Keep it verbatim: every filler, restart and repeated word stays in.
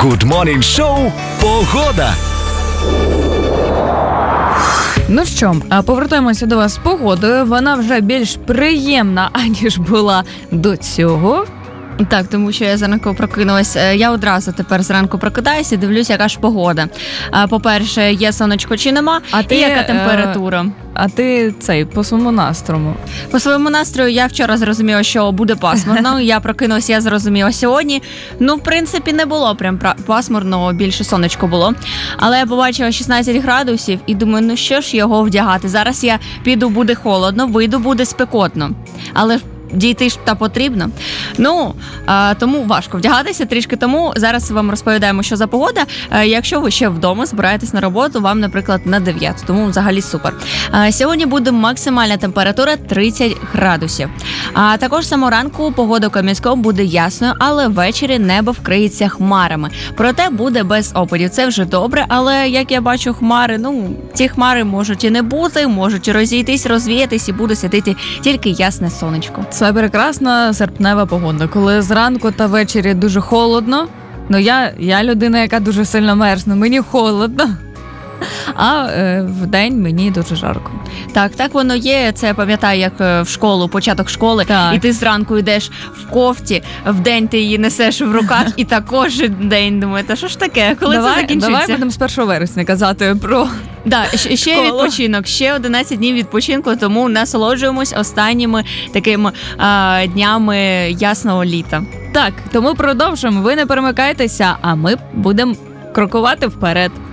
Good Morning Show «Погода». Ну що, а повертаємося до вас з погодою. Вона вже більш приємна, аніж була до цього. Так, тому що я зранку прокинулася. Я одразу тепер зранку прокидаюся і дивлюся, яка ж погода. По-перше, є сонечко чи нема, а ти, і яка температура. А ти цей, по своєму настрою? По своєму настрою я вчора зрозуміла, що буде пасмурно. Я прокинулася, я зрозуміла сьогодні. Ну, в принципі, не було прям пасмурно, більше сонечко було. Але я побачила шістнадцять градусів і думаю, ну що ж його вдягати? Зараз я піду, буде холодно, вийду, буде спекотно. Але дійти ж та потрібно. Ну, а, тому важко вдягатися трішки. Тому зараз вам розповідаємо, що за погода. А, якщо ви ще вдома збираєтесь на роботу, вам, наприклад, на дев'яту. Тому взагалі супер. А, сьогодні буде максимальна температура тридцять градусів. А також саморанку погода у Кам'янському буде ясною, але ввечері небо вкриється хмарами. Проте буде без опадів. Це вже добре, але як я бачу хмари, ну, ці хмари можуть і не бути, можуть розійтись, розвіятись і буде світити тільки ясне сонечко. Це прекрасна серпнева погода, коли зранку та ввечері дуже холодно. Ну, я, я людина, яка дуже сильно мерзне, мені холодно. А е, вдень мені дуже жарко. Так, так воно є. Це я пам'ятаю, як в школу, початок школи, так. І ти зранку йдеш в кофті, вдень ти її несеш в руках, і також день думаєш, та що ж таке, коли давай, це закінчиться? Давай будемо з першого вересня казати про да, ще школу. Відпочинок, ще одинадцять днів відпочинку, тому насолоджуємось останніми такими а, днями ясного літа. Так, тому продовжуємо, ви не перемикайтеся, а ми будемо крокувати вперед.